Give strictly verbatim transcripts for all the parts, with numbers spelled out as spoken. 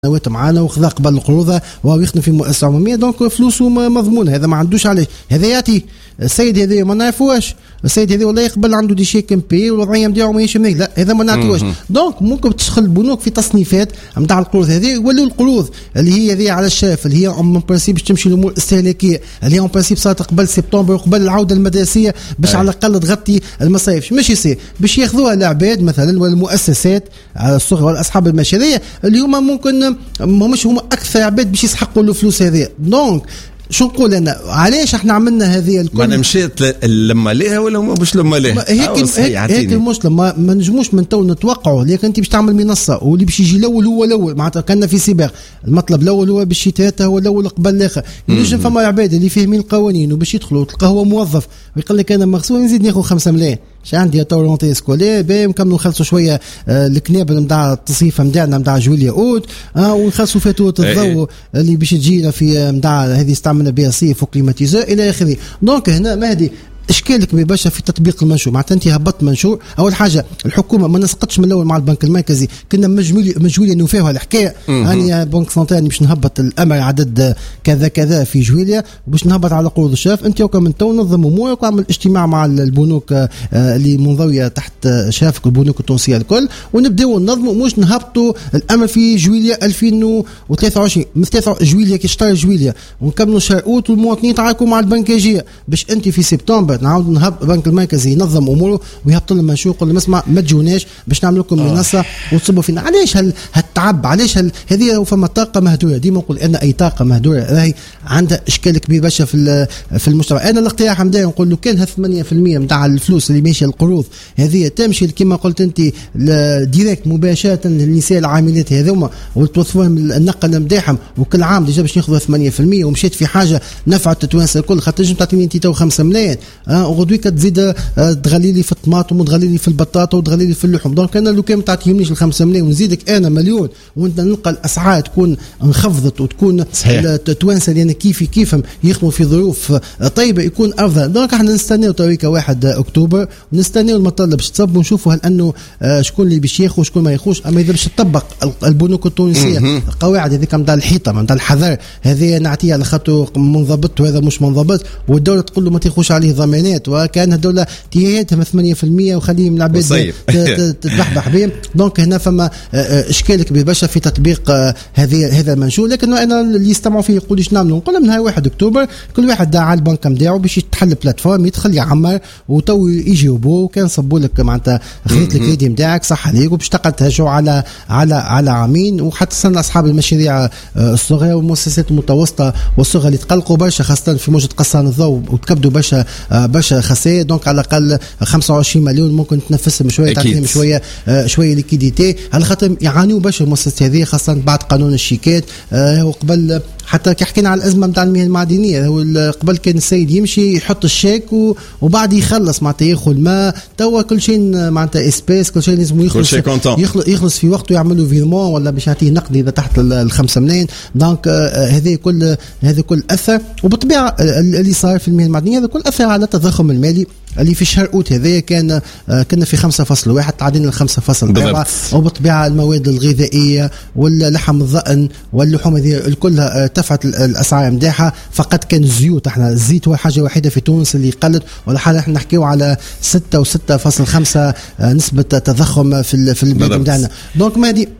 سنوات معانا وخذا قبل القروض وهو يخدم في مؤسسه عموميه دونك فلوسه مضمونه. هذا ما عندوش عليه، هذا يعطي السيد هذا ما نعرفوش. السيد هذا والله يقبل عنده دي شيك ام بي والوضعيه نتاعو ماهيش هناك، لا هذا ما نعطيوش. دونك ممكن تدخل البنوك في تصنيفات نتاع القروض هذه، يولوا القروض اللي هي هذه على الشاف اللي هي اون برانسيب باش تمشي الامور الاستهلاكيه اللي هي اون برانسيب صارت قبل سبتمبر وقبل العوده المدرسيه باش على الاقل تغطي المصايف. مش يصير باش ياخذوها العباد مثلا والمؤسسات الصغيره والاصحاب المشاريع اللي هما ممكن مش هما اكثر عباد باش يسحقوا له فلوس هذه. دونك شو نقول انا علاش احنا عملنا هذه الكل؟ ما مشيت لما ليها ولا مش لما ليها؟ هيك هيك, هيك مش لما ما نجموش من تو نتوقعوا. لكن انت باش تعمل منصه واللي باش يجي الاول هو الاول معناتها كنا في سباق، المطلب الاول هو باش يتاتا هو الاول قبل الاخر. ينجم فما عباد اللي فاهمين القوانين وباش يدخلوا تلقاه هو موظف ويقول لك انا مغسول نزيد ناخذ خمسة ملايين شا عندي تو رونتي سكولي باهي نكملوا نخلصوا شويه آه الكنابل نتاع التصيفه نتاعنا نتاع جوليا اوت آه ونخلصوا فاتوره الضوء اللي باش تجينا في نتاع هذه استعملنا بها صيف وكليماتيزور الى اخره. دونك هنا مهدي اشكال كبير برشا في تطبيق المنشور. معناتها انت هبطت منشور، اول حاجه الحكومه ما نسقطش من الاول مع البنك المركزي، كنا مجمولي مجهولين نوفيوها الحكايه. انا بنك سنترالي باش نهبط الامر عدد كذا كذا في جويليا وباش نهبط على قروض الشاف. انت وكم من تو نظم امورك واعمل اجتماع مع البنوك اللي منضويه تحت شافك البنوك التونسيه الكل ونبداو ننظموا مش نهبطوا الامر في جويليا ألفين وثلاثة وعشرين مثل جويليا كي شطر جويليا ونكملوا شهر اوت والمواطنين تعاركوا مع البنكاجيه باش انت في سبتمبر نعاود نهب البنك المركزي ينظم اموره ويهبط لهم منشور يقول لهم اسمع ما تجوناش باش نعمل لكم آه. منصه وتصبوا فينا. علاش هالتعب؟ علاش هذه فما طاقه مهدوره؟ ديما نقول ان اي طاقه مهدوره راهي عندها اشكال كبير برشا في في المجتمع. انا الاقتراح نتاعي نقول له كان ثمانية بالمئة نتاع الفلوس اللي ماشيه القروض هذه تمشي كما قلت انت ديريكت مباشره للنساء العاملات هذوما وتوظفوهم النقل نتاعهم وكل عام ديجا باش ياخذوا ثمانية بالمئة ومشيت في حاجه نفعت التوانسه الكل. خاطر تنجم تعطيني انت تو خمسة ملايين أه وغدوي كتزيد تغلي لي في الطماطم وتغلي لي في البطاطا وتغلي لي في اللحم. دونك انا لو كان ما تعطينيش الخمسة ملايين ونزيدك انا مليون وانت نلقى الاسعار تكون انخفضت وتكون التوانسه اللي انا كيفي كيفهم يخدموا في ظروف طيبه يكون افضل. دونك احنا نستناو تويكا واحد اكتوبر ونستناو المطالب باش تصب ونشوفوا هل انه شكون اللي باش ياخذ وشكون ما ياخذش. اما اذا باش تطبق البنوك التونسيه القواعد هذيك نتاع الحيطه نتاع الحذر هذه نعطيها على خاطر منضبط وهذا مش منضبط والدوله تقول له ما تاخذش عليه ضمانات وكان الدوله تيهاتها ثمانية بالمئة وخليهم العباد تتبحبح بهم. دونك هنا فما اشكال كبير برشا في تطبيق هذه هذا المنشور. لكن انا اللي يستمعوا فيه يقولوا ايش نعملوا نقول من هاي واحد اكتوبر كل واحد دعا على البنك نتاعو باش يتحل بلاتفورم يدخل يعمر وتو يجاوبوه وكان صبوا لك معناتها خذيت الكريدي نتاعك صح عليك وباش تقعد تهجوا على على على عامين. وحتى سن اصحاب المشاريع الصغيره والمؤسسات المتوسطه والصغيره اللي تقلقوا برشا خاصه في موجه قصان الضوء وتكبدوا برشا برشا خسائر. دونك على الاقل خمسة وعشرين مليون ممكن تنفسهم شويه تعطيهم شويه آه شويه ليكيديتي على خاطر يعانيوا برشا المؤسسات هذه خاصه بعد قانون الشيكات. آه وقبل حتى كي حكينا على الازمه نتاع المهن المعدنيه قبل كان السيد يمشي يحط الشيك وبعد يخلص معناتها ياخذ ما توا كل شيء معناتها اسبيس كل شيء لازم يخلص يخلص, يخلص في وقته يعملوا فيرمون ولا باش يعطيه نقدي اذا تحت الخمسة ملايين. دونك آه هذه كل هذا كل اثر وبالطبيعه اللي صار في المهن المعدنيه هذا كل اثر على التضخم المالي اللي في شهر اوت هذايا كان آه كنا في خمسة فاصلة واحد تعدينا الخمسة فاصلة أربعة. وبالطبيعه المواد الغذائيه واللحم الضأن واللحوم هذه الكلها ارتفعت الاسعار نتاعها. فقط كان الزيوت احنا الزيت هو حاجه وحيده في تونس اللي قلت ولا حاله احنا نحكيو على ستة وستة فاصلة خمسة آه نسبه تضخم في في البلاد نتاعنا. دونك ما دي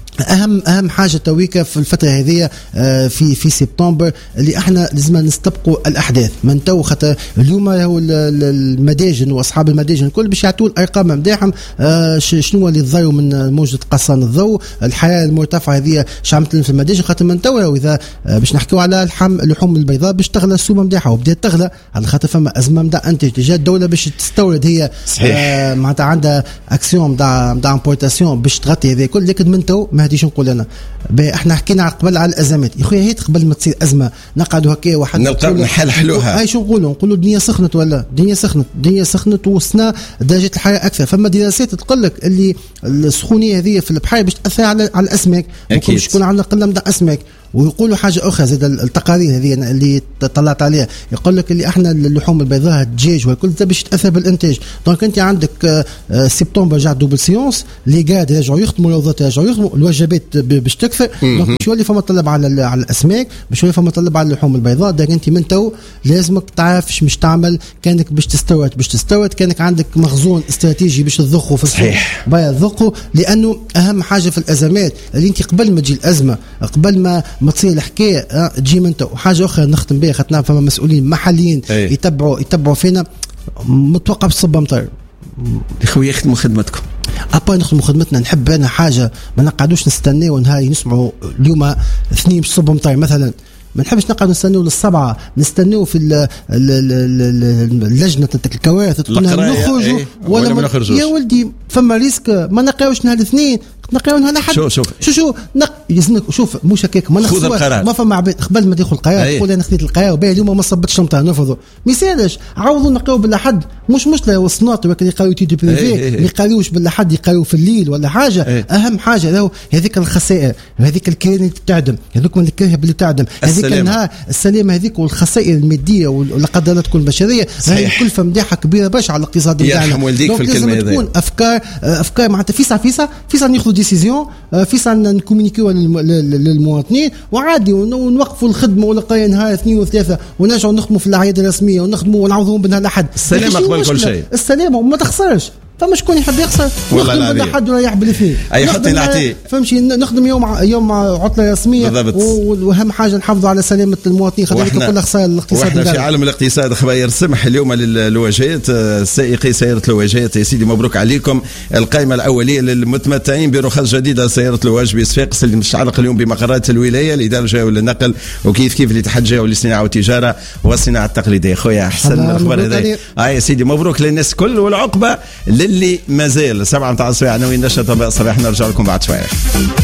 اهم اهم حاجه تويكا في الفتره هذه في في سبتمبر اللي احنا لازم نستبقوا الاحداث من تو. خاطر اليوم هو المداجن واصحاب المداجن الكل باش يعطوا الارقام نتاعهم شنو اللي تضروا من موجه قصان الضوء الحياه المرتفعه هذه شعمت في المداجن. خاطر من تو اذا باش نحكيو على اللحم اللحوم البيضاء باش تغلى السومه نتاعها وبدات تغلى على خاطر فما ازمه نتاع انتاج. ديجا الدوله باش تستورد هي آه معناتها عندها اكسيون نتاع نتاع امبورتاسيون باش تغطي هذا الكل. لكن من تو ما هاديش نقول انا احنا حكينا قبل على الازمات يا خويا هي قبل ما تصير ازمه نقعدوا هكا واحد نلقاو نحلحلوها. هاي شو نقولوا نقولوا الدنيا سخنت ولا الدنيا سخنت الدنيا سخنت وصلنا درجه الحراره اكثر. فما دراسات تقول لك اللي السخونيه هذه في البحر باش تاثر على على الاسماك ممكن تكون على قله نتاع اسماك. ويقولوا حاجه اخرى زاد التقارير هذه اللي طلعت عليها يقول لك اللي احنا اللحوم البيضاء الدجاج والكل باش تاثر بالانتاج. دونك انت عندك سبتمبر جا دوبل سيونس لي قاعد يرجعوا يخدموا الوظائف يرجعوا يخدموا الوجه الوجبات باش تكثر، دونك باش يولي فما طلب على على الاسماك، باش يولي فما طلب على اللحوم البيضاء. داك انت من تو لازمك تعرف مش تعمل، كانك باش تستورد باش تستورد، كانك عندك مخزون استراتيجي باش تضخه في السوق بايا تضخه، لانه اهم حاجه في الازمات اللي انت قبل ما تجي الازمه، قبل ما ما تصير الحكايه اه تجي من تو. وحاجه اخرى نختم بها، خاطر فما مسؤولين محليين أي. يتبعوا يتبعوا فينا، متوقع بالصب مطر يا خويا يخدموا خدمتكم. أبا نخدموا خدمتنا. نحب أنا حاجة ما نقعدوش نستناو نهاري نسمعوا اليوم اثنين باش صب مطر مثلا، ما نحبش نقعد نستناو للسبعة، نستناو في اللجنة الكوارث تقول نخرجوا ايه ولا, ولا ما نخرجوش. يا ولدي فما ريسك، ما نقاوش نهار الاثنين، نقاو نهار الاحد. شوف شوف شو شو نق يزنك شوف مش هكاك، ما خذ القرار. ما فما عباد قبل ما تاخذ القرار تقول انا خذيت القرار وباهي اليوم ما صبتش مطر نرفضوا، ما يسالش عوضوا نقاو بالاحد. مش مشكله وصنات وكل يقراو تي دي بريفي ما يقراوش بالاحد، يقراو في الليل ولا حاجه. ايه. اهم حاجه له هذيك الخسائر، هذيك الكيان اللي تعدم، هذوك من الكرهب اللي تعدم، هذيك النهار السلامه هذيك، والخسائر الماديه ولا قدر الله تكون بشريه، هذه كلفه مداحه كبيره باش على الاقتصاد بتاعنا. يرحم والديك في الكلمه هذه. تكون افكار افكار معناتها فيسع فيسع فيسع ناخذ ديسيزيون، فيسع نكومونيكيو للمواطنين، وعادي ونوقفوا الخدمه ولا قايا نهار اثنين وثلاثه ونرجعوا نخدموا في الاعياد الرسميه ونخدموا ونعوضوهم بنهار الاحد. السلامه قبل كل شيء، السلامه وما تخسرش. فما شكون يحب يخسر؟ والله ولا حد ولا يحب فيه. اي حطي نعطيه فهمشي، نخدم يوم يوم عطله رسميه، واهم حاجه نحافظوا على سلامه المواطنين، خاطر كل خسائر الاقتصاد. واحنا في عالم الاقتصاد خباير سمح اليوم للواجهات سائقي سياره الواجهات. يا سيدي مبروك عليكم، القائمه الاوليه للمتمتعين برخص جديده سياره الواج بصفاقس اللي متعلق اليوم بمقرات الولايه لاداره الجهه والنقل، وكيف كيف الاتحاد الجهوي للصناعه والتجاره والصناعه التقليديه. خويا احسن من الاخبار هذه. اه يا سيدي مبروك للناس الكل، والعقبه للي مازال سبعة متاع الصباح عناوين نشرة صباح. نرجع لكم بعد شويه.